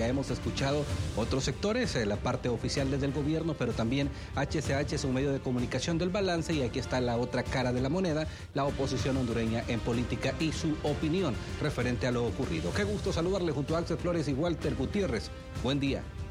Ya hemos escuchado otros sectores, la parte oficial desde el gobierno, pero también HCH es un medio de comunicación del balance, y aquí está la otra cara de la moneda, la oposición hondureña en política y su opinión referente a lo ocurrido. Qué gusto saludarle junto a Axel Flores y Walter Gutiérrez. Buen día.